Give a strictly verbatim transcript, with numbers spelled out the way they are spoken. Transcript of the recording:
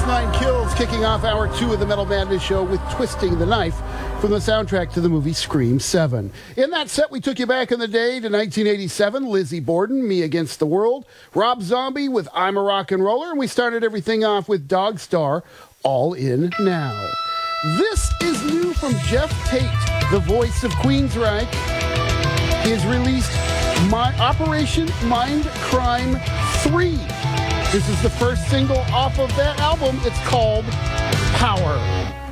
Nine Kills, kicking off hour two of the Metal Madness Show with Twisting the Knife from the soundtrack to the movie Scream seven. In that set, we took you back in the day to nineteen eighty-seven, Lizzie Borden, Me Against the World, Rob Zombie with I'm a Rock and Roller, and we started everything off with Dog Star, All In Now. This is new from Jeff Tate, the voice of Queensryche. He has released My Operation Mind Crime three. This is the first single off of that album. It's called Power.